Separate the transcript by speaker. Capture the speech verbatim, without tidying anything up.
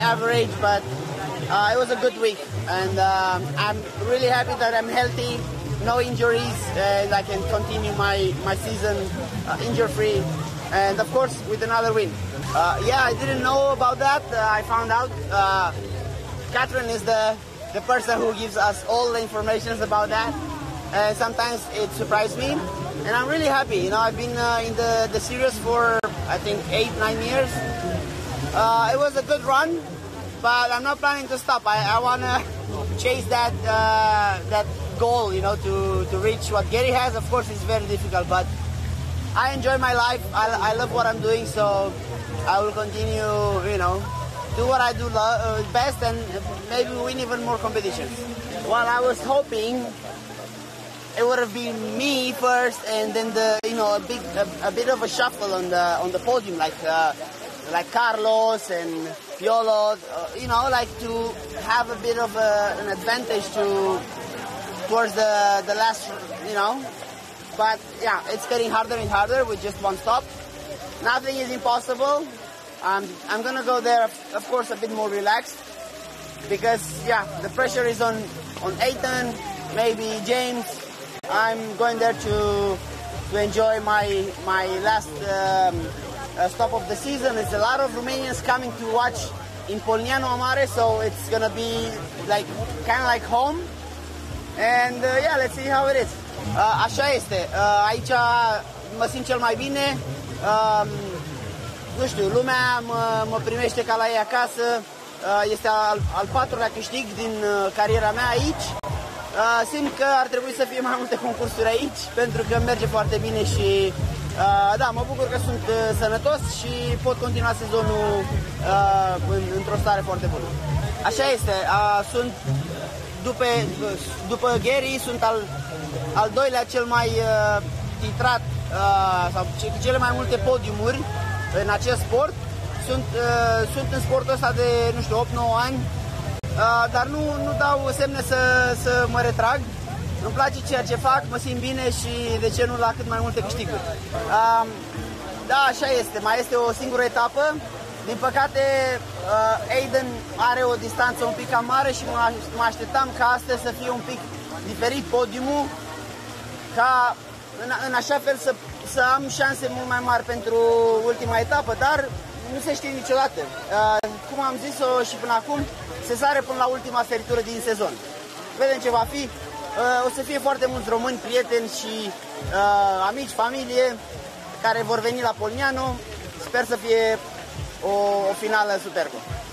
Speaker 1: Average, but uh, it was a good week, and uh, I'm really happy that I'm healthy, no injuries, and I can continue my my season uh, injury-free, and of course with another win. Uh, yeah, I didn't know about that. Uh, I found out. Uh, Catherine is the the person who gives us all the information about that, and sometimes it surprised me, and I'm really happy. You know, I've been uh, in the the series for I think eight, nine years. Uh, it was a good run, but I'm not planning to stop. I, I want to chase that uh, that goal, you know, to, to reach what Gary has. Of course, it's very difficult, but I enjoy my life. I, I love what I'm doing, so I will continue, you know, do what I do uh, best and maybe win even more competitions. Well, I was hoping it would have been me first, and then the, you know, a big, a, a bit of a shuffle on the on the podium, like. Uh, like Carlos and Piolo, uh, you know, like to have a bit of a, an advantage to towards the the last, you know. But yeah, it's getting harder and harder with just one stop. Nothing is impossible. Um, I'm gonna go there, of course, a bit more relaxed because yeah, the pressure is on on Ethan, maybe James. I'm going there to to enjoy my my last. Um, Uh, stop of the season. There's a lot of Romanians coming to watch in Polniano Amare, so it's gonna be like kind of like home. And uh, yeah, let's see how it is. Uh, așa este. Uh, aici mă simt cel mai bine. Uh, nu știu, lumea mă, mă primește ca la ei acasă. Uh, este al, al patrulea câștig din uh, cariera mea aici. Uh, simt că ar trebui să fie mai multe concursuri aici, pentru că merge foarte bine și Uh, da, mă bucur că sunt uh, sănătos și pot continua sezonul uh, în, într-o stare foarte bună. Așa este, uh, sunt după, după Gary, sunt al, al doilea cel mai uh, titrat uh, sau cele mai multe podiumuri în acest sport. Sunt, uh, sunt în sportul ăsta de, nu știu, opt nouă ani, uh, dar nu, nu dau semne să, să mă retrag. Îmi place ceea ce fac, mă simt bine și de ce nu la cât mai multe câștiguri. Um, da, așa este, mai este o singură etapă. Din păcate, uh, Aiden are o distanță un pic cam mare și mă așteptam ca astăzi să fie un pic diferit podiumul, ca în, în așa fel să, să am șanse mult mai mari pentru ultima etapă, dar nu se știe niciodată. Uh, cum am zis-o și până acum, se sare până la ultima săritură din sezon. Vedem ce va fi. Uh, o să fie foarte mulți români, prieteni și uh, amici, familie care vor veni la Polniano. Sper să fie o, o finală superbă.